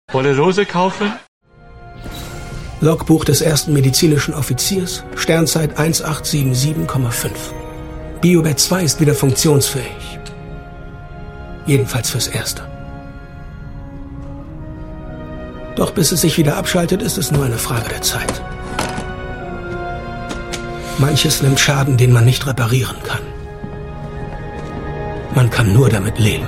Wolle Rose kaufen? Logbuch des ersten medizinischen Offiziers, Sternzeit 1877,5. Biobed 2 ist wieder funktionsfähig. Jedenfalls fürs Erste. Doch bis es sich wieder abschaltet, ist es nur eine Frage der Zeit. Manches nimmt Schaden, den man nicht reparieren kann. Man kann nur damit leben.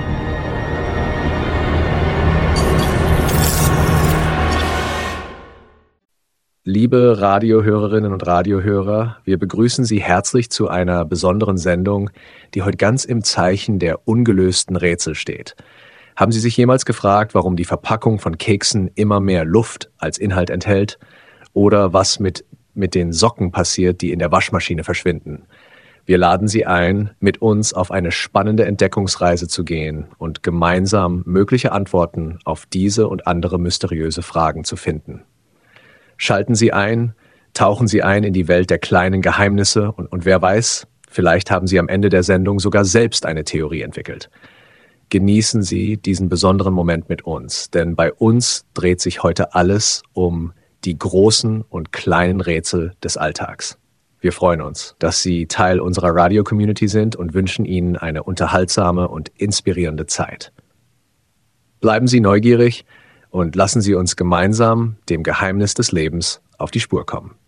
Liebe Radiohörerinnen und Radiohörer, wir begrüßen Sie herzlich zu einer besonderen Sendung, die heute ganz im Zeichen der ungelösten Rätsel steht. Haben Sie sich jemals gefragt, warum die Verpackung von Keksen immer mehr Luft als Inhalt enthält? Oder was mit den Socken passiert, die in der Waschmaschine verschwinden? Wir laden Sie ein, mit uns auf eine spannende Entdeckungsreise zu gehen und gemeinsam mögliche Antworten auf diese und andere mysteriöse Fragen zu finden. Schalten Sie ein, tauchen Sie ein in die Welt der kleinen Geheimnisse und wer weiß, vielleicht haben Sie am Ende der Sendung sogar selbst eine Theorie entwickelt. Genießen Sie diesen besonderen Moment mit uns, denn bei uns dreht sich heute alles um die großen und kleinen Rätsel des Alltags. Wir freuen uns, dass Sie Teil unserer Radio-Community sind und wünschen Ihnen eine unterhaltsame und inspirierende Zeit. Bleiben Sie neugierig und lassen Sie uns gemeinsam dem Geheimnis des Lebens auf die Spur kommen.